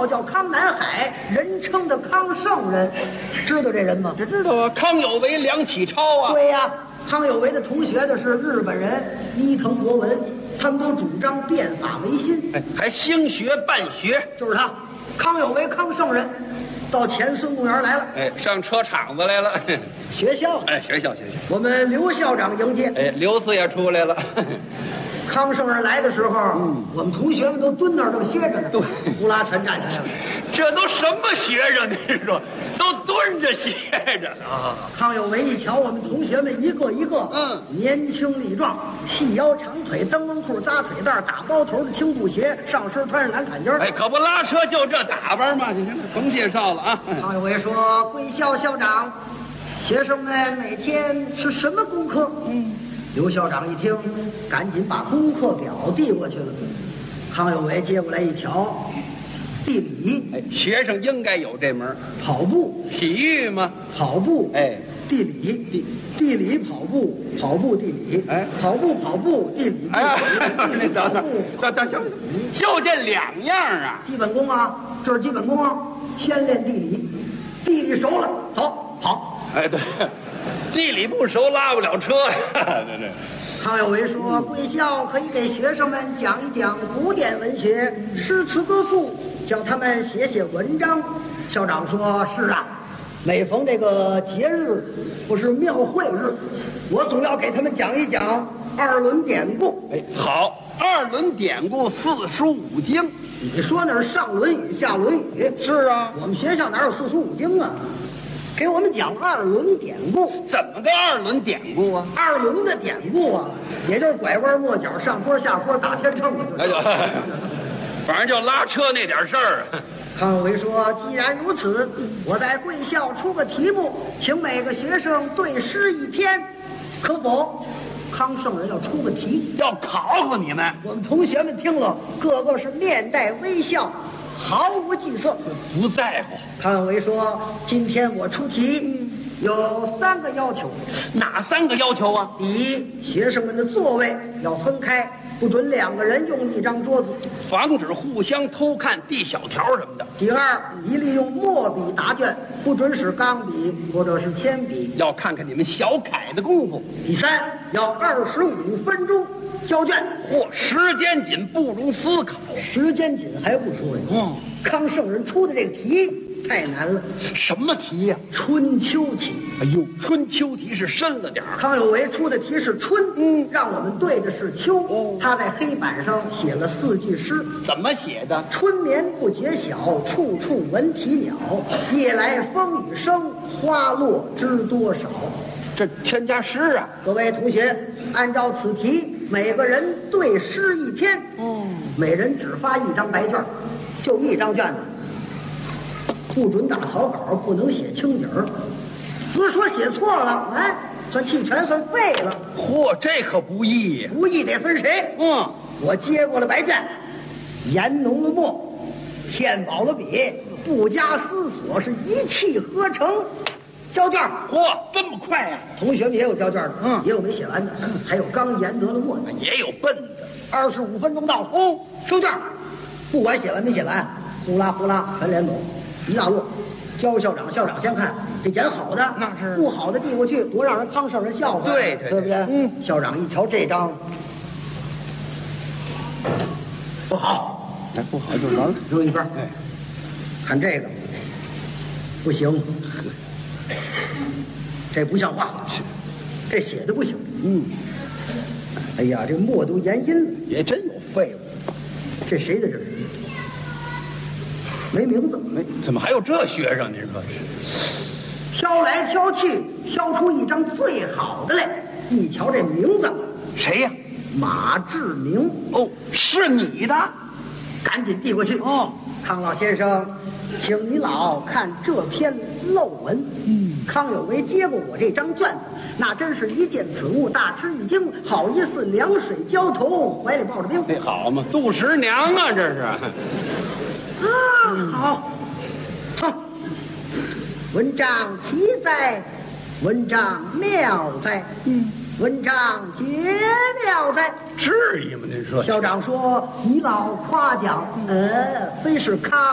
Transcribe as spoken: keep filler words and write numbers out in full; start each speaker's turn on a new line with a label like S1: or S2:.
S1: 校叫康南海，人称的康圣人，知道这人吗？
S2: 这知道啊，康有为、梁启超啊。
S1: 对呀，康有为的同学的是日本人伊藤博文，他们都主张变法维新，
S2: 哎，还兴学办学，
S1: 就是他，康有为，康圣人，到前孙公园来了，
S2: 哎，上车场子来了。
S1: 学校，
S2: 哎，学校学校，
S1: 我们刘校长迎接。
S2: 哎，刘四也出来了。
S1: 康圣人来的时候，嗯，我们同学们都蹲那儿正歇着呢，
S2: 对，
S1: 呼啦全站起来了。
S2: 这都什么学生？您说，都蹲着歇着啊！
S1: 康有为一瞧，我们同学们一个一个，
S2: 嗯，
S1: 年轻力壮，细腰长腿，灯笼裤扎腿带，打包头的青布鞋，上身穿着蓝坎肩。
S2: 哎，可不拉车就这打扮嘛！你看，甭介绍了啊。
S1: 康有为说：“贵校校长，学生们每天是什么功课？”嗯。刘校长一听，赶紧把功课表递过去了。康有为接过来一瞧，地理，
S2: 哎，学生应该有这门。
S1: 跑步，
S2: 体育吗？
S1: 跑步，
S2: 哎，
S1: 地理，地地理跑步，跑步地理，
S2: 哎，
S1: 跑步跑步地理，
S2: 哎，
S1: 地理跑步，
S2: 等等行，就这两样啊。
S1: 基本功啊，这是基本功啊，先练地理，地理熟了，走跑。
S2: 哎，对。地理不熟，拉不了车呀。对对。
S1: 康有为说：“贵校可以给学生们讲一讲古典文学、诗词歌赋，教他们写写文章。”校长说：“是啊，每逢这个节日，不是庙会日，我总要给他们讲一讲二轮典故。”
S2: 哎，好，二轮典故，四书五经。
S1: 你说那是上《论语》下《论语》？
S2: 是啊，
S1: 我们学校哪有四书五经啊？给我们讲二轮典故。
S2: 怎么个二轮典故啊？
S1: 二轮的典故啊，也就是拐弯抹角、上坡下坡、打天秤嘛。
S2: 哎呦，反正就拉车那点事儿。
S1: 康有为说：“既然如此，我在贵校出个题目，请每个学生对诗一篇，可否？”康圣人要出个题，
S2: 要考考你们。
S1: 我们同学们听了，个个是面带微笑，毫无惧色，
S2: 不在乎。
S1: 康有为说：“今天我出题有三个要求。”
S2: 哪三个要求啊？
S1: 第一，学生们的座位要分开，不准两个人用一张桌子，
S2: 防止互相偷看递小条什么的。
S1: 第二，宜利用墨笔答卷，不准使钢笔或者是铅笔，
S2: 要看看你们小楷的功夫。
S1: 第三，要二十五分钟交卷。
S2: 嚯，时间紧不容思考。
S1: 时间紧还不说呀？
S2: 嗯，
S1: 康圣人出的这个题太难了。
S2: 什么题呀、
S1: 啊？春秋题。
S2: 哎呦，春秋题是深了点儿。
S1: 康有为出的题是春，
S2: 嗯，
S1: 让我们对的是秋。
S2: 哦，
S1: 他在黑板上写了四句诗。
S2: 怎么写的？
S1: 春眠不觉晓，处处闻啼鸟。夜来风雨声，花落知多少。
S2: 这全家诗啊！
S1: 各位同学，按照此题，每个人对诗一篇。
S2: 哦，
S1: 每人只发一张白卷，就一张卷子，不准打草稿，不能写清底儿。只说写错了，哎，算弃权，算废了。
S2: 嚯，这可不易呀！
S1: 不易得分谁？
S2: 嗯，
S1: 我接过了白卷，研浓了墨，填饱了笔，不加思索，是一气呵成。交卷。
S2: 嚯，这么快呀、啊！
S1: 同学们也有交卷的，
S2: 嗯，
S1: 也有没写完的，还有刚研得了墨的，
S2: 也有笨的。
S1: 二十五分钟到，哦，收卷，不管写完没写完，呼啦呼啦全连走，一大摞。交校长，校长先看，这捡好的，
S2: 那是
S1: 不好的递过去，多让人康圣人笑话，
S2: 对对
S1: 对不对？
S2: 嗯，
S1: 校长一瞧这张不好，
S2: 哎，不好就完了，
S1: 扔一边。哎，看这个不行，这不像话，这写的不行。
S2: 嗯，
S1: 哎呀，这墨都研阴了，
S2: 也真有废物。
S1: 这谁的这是？没名字，
S2: 没，怎么还有这学生？您说
S1: 是？挑来挑去，挑出一张最好的来。一瞧这名字，
S2: 谁呀？
S1: 马志明。
S2: 哦，是你的，
S1: 赶紧递过去。
S2: 哦，
S1: 康老先生，请你老看这篇漏文。
S2: 嗯，
S1: 康有为接过我这张卷子，那真是一见此物大吃一惊，好一似凉水浇头，怀里抱着冰。
S2: 那好嘛，杜十娘啊，这是。
S1: 啊，好，好，文章奇哉，文章妙哉，嗯，文章绝妙哉。
S2: 至于吗？您说？
S1: 校长说你老夸奖，呃，非是康。